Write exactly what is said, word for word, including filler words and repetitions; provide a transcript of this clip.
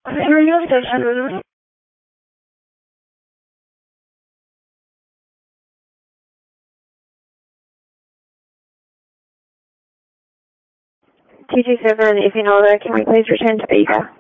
Radio station. two two seven, if you know that, can we please return to Bega?